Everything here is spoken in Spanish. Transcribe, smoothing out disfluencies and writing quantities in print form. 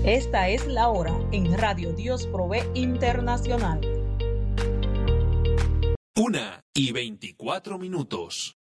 Esta es la hora en Radio Dios Provee Internacional. 1:24.